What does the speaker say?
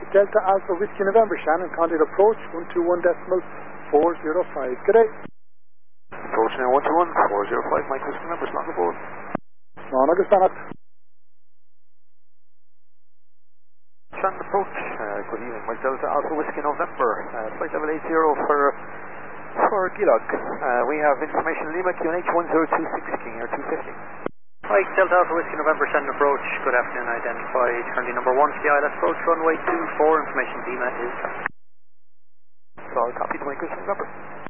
Delta Alpha Whiskey November, Shannon, contact approach 121.405. Good day. Approach now 121.405, Mike Whiskey November, slot aboard. Slán agus Bennett. Shannon approach, good evening, Mike Delta Alpha Whiskey November, flight level 80 for Gilog. We have information Lima QNH 1026, King Air 250. Mike Delta Alpha Whiskey November, Shannon approach, good afternoon, identified currently number 1 Sky Island approach, runway 24, information Lima is... So I'll copy to Mike Whiskey November.